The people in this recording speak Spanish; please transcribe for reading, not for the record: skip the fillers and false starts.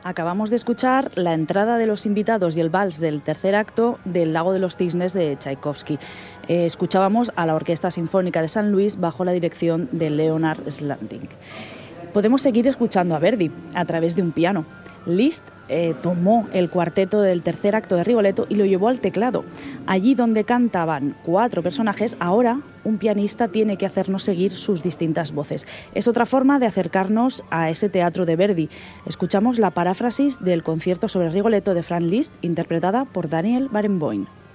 Acabamos de escuchar la entrada de los invitados y el vals del tercer acto del Lago de los Cisnes de Tchaikovsky. Escuchábamos a la Orquesta Sinfónica de San Luis bajo la dirección de Leonard Slanding. Podemos seguir escuchando a Verdi a través de un piano. Liszt tomó el cuarteto del tercer acto de Rigoletto y lo llevó al teclado. Allí donde cantaban 4 personajes, ahora un pianista tiene que hacernos seguir sus distintas voces. Es otra forma de acercarnos a ese teatro de Verdi. Escuchamos la paráfrasis del concierto sobre Rigoletto de Franz Liszt, interpretada por Daniel Barenboim.